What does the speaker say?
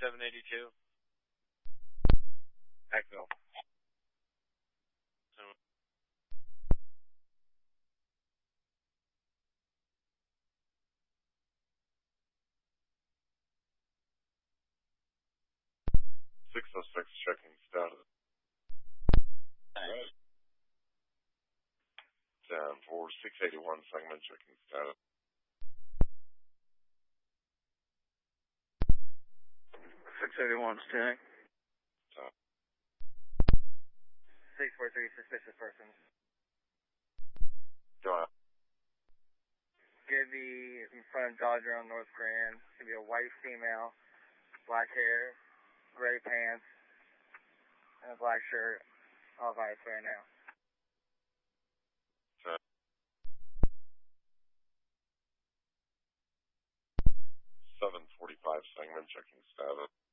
782. Axel. 606 checking status. Alright. Down for 681 segment checking status. 681 check. 643 suspicious persons. Go ahead. Gonna be in front of Dodger on North Grand. It's gonna be a white female, black hair, gray pants, and a black shirt. All vice right now. 745 segment checking status.